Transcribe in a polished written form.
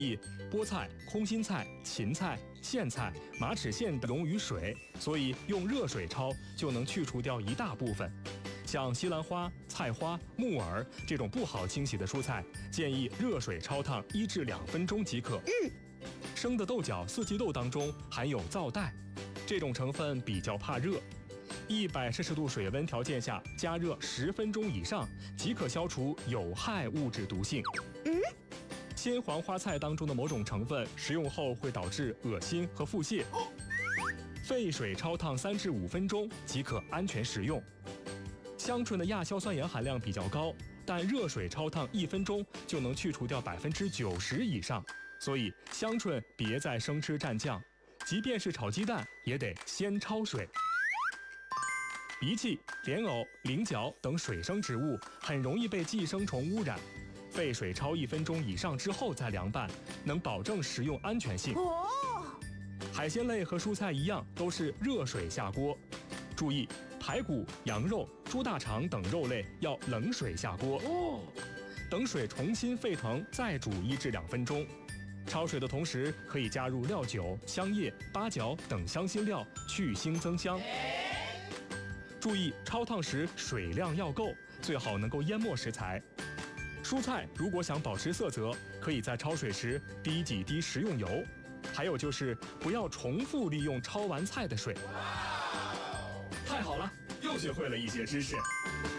菠菜、空心菜、芹菜、苋菜、马齿苋等溶于水，所以用热水焯就能去除掉一大部分。像西兰花、菜花、木耳这种不好清洗的蔬菜，建议热水焯烫1至2分钟即可。生的豆角、四季豆当中含有皂带，这种成分比较怕热。100°C水温条件下加热10分钟以上，即可消除有害物质毒性。鲜黄花菜当中的某种成分食用后会导致恶心和腹泻，沸水焯烫3至5分钟即可安全食用。香椿的亚硝酸盐含量比较高，但热水焯烫1分钟就能去除掉90%以上，所以香椿别再生吃蘸酱，即便是炒鸡蛋也得先焯水。荸荠、莲藕、菱角等水生植物很容易被寄生虫污染，沸水焯1分钟以上之后再凉拌，能保证食用安全性。海鲜类和蔬菜一样，都是热水下锅。注意，排骨、羊肉、猪大肠等肉类要冷水下锅，等水重新沸腾再煮1至2分钟。焯水的同时可以加入料酒、香叶、八角等香辛料，去腥增香。注意焯烫时水量要够，最好能够淹没食材。蔬菜如果想保持色泽，可以在焯水时滴几滴食用油。还有就是不要重复利用焯完菜的水。太好了，又学会了一些知识。